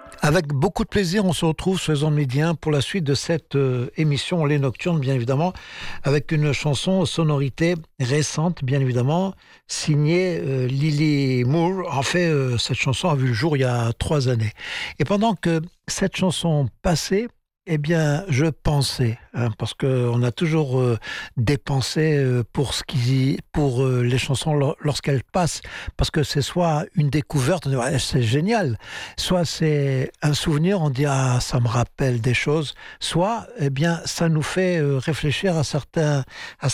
Avec beaucoup de plaisir, on se retrouve sur les ondes Midi 1 pour la suite de cette émission Les Nocturnes, bien évidemment, avec une chanson aux sonorités récentes, bien évidemment, signée Lily Moore. En fait, cette chanson a vu le jour il y a 3 années. Et pendant que cette chanson passait, eh bien, je pensais, parce qu'on a toujours des pensées pour les chansons lorsqu'elles passent, parce que c'est soit une découverte, on dit ouais, c'est génial, soit c'est un souvenir, on dit ah ça me rappelle des choses, soit eh bien ça nous fait réfléchir à certains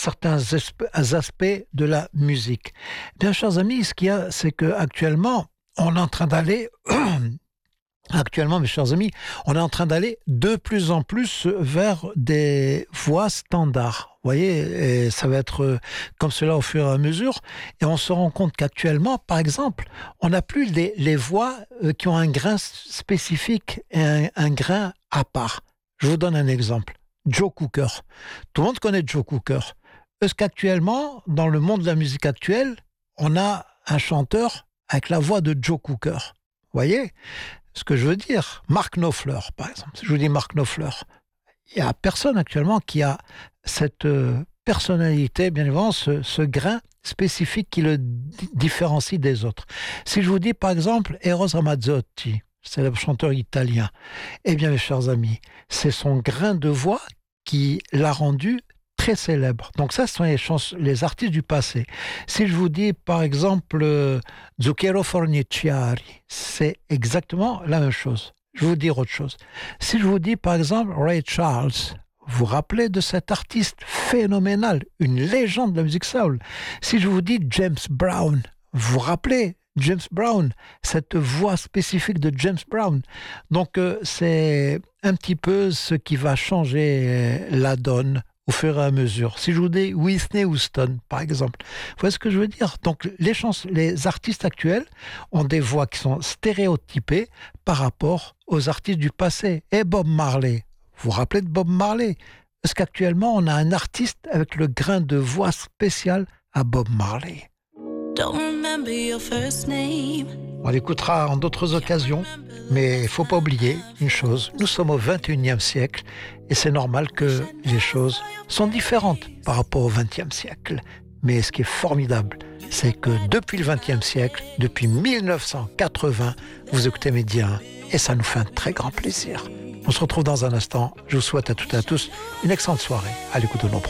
aspects de la musique. Bien, chers amis, ce qu'il y a, c'est que actuellement, on est en train d'aller Actuellement, mes chers amis, on est en train d'aller de plus en plus vers des voix standards. Vous voyez, et ça va être comme cela au fur et à mesure. Et on se rend compte qu'actuellement, par exemple, on n'a plus les voix qui ont un grain spécifique et un grain à part. Je vous donne un exemple. Joe Cocker. Tout le monde connaît Joe Cocker. Est-ce qu'actuellement, dans le monde de la musique actuelle, on a un chanteur avec la voix de Joe Cocker? Vous voyez ce que je veux dire? Mark Knopfler, par exemple. Si je vous dis Mark Knopfler, il n'y a personne actuellement qui a cette personnalité, bien évidemment, ce grain spécifique qui le différencie des autres. Si je vous dis, par exemple, Eros Ramazzotti, célèbre chanteur italien, eh bien, mes chers amis, c'est son grain de voix qui l'a rendu très célèbre. Donc ça, ce sont les artistes du passé. Si je vous dis, par exemple, Zucchero Forniciari, c'est exactement la même chose. Je vais vous dire autre chose. Si je vous dis, par exemple, Ray Charles, vous vous rappelez de cet artiste phénoménal, une légende de la musique soul. Si je vous dis James Brown, vous vous rappelez James Brown, cette voix spécifique de James Brown. Donc c'est un petit peu ce qui va changer la donne au fur et à mesure. Si je vous dis Whitney Houston, par exemple, vous voyez ce que je veux dire? Donc, les artistes actuels ont des voix qui sont stéréotypées par rapport aux artistes du passé. Et Bob Marley, vous vous rappelez de Bob Marley? Est-ce qu'actuellement, on a un artiste avec le grain de voix spécial à Bob Marley? On l'écoutera en d'autres occasions, mais il ne faut pas oublier une chose, nous sommes au 21e siècle et c'est normal que les choses sont différentes par rapport au 20e siècle. Mais ce qui est formidable, c'est que depuis le 20e siècle, depuis 1980, vous écoutez Midi 1 et ça nous fait un très grand plaisir. On se retrouve dans un instant. Je vous souhaite à toutes et à tous une excellente soirée à l'écoute de nos